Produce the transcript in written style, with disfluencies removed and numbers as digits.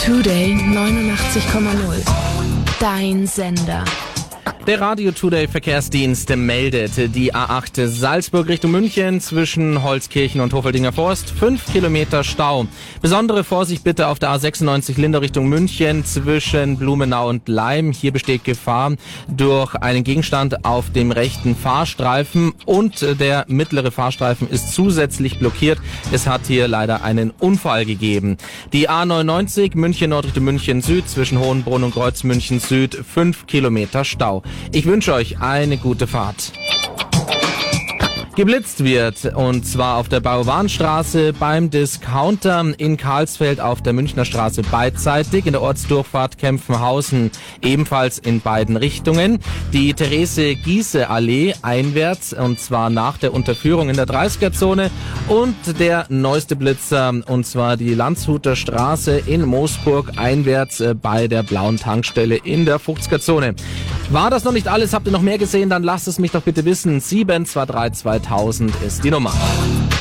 Today 89,0. Dein Sender. Der Radio Today Verkehrsdienst meldet die A8 Salzburg Richtung München zwischen Holzkirchen und Hofeldinger Forst. 5 Kilometer Stau. Besondere Vorsicht bitte auf der A96 Linder Richtung München zwischen Blumenau und Leim. Hier besteht Gefahr durch einen Gegenstand auf dem rechten Fahrstreifen und der mittlere Fahrstreifen ist zusätzlich blockiert. Es hat hier leider einen Unfall gegeben. Die A99 München Nord Richtung München Süd zwischen Hohenbrunn und Kreuz München Süd. 5 Kilometer Stau. Ich wünsche euch eine gute Fahrt. Geblitzt wird, und zwar auf der Bauwahnstraße beim Discounter in Karlsfeld auf der Münchner Straße beidseitig, in der Ortsdurchfahrt Kempfenhausen ebenfalls in beiden Richtungen. Die Therese-Giese-Allee einwärts, und zwar nach der Unterführung in der 30er-Zone, und der neueste Blitzer, und zwar die Landshuter Straße in Moosburg einwärts bei der blauen Tankstelle in der 50er-Zone. War das noch nicht alles? Habt ihr noch mehr gesehen? Dann lasst es mich doch bitte wissen. 723 2000 ist die Nummer.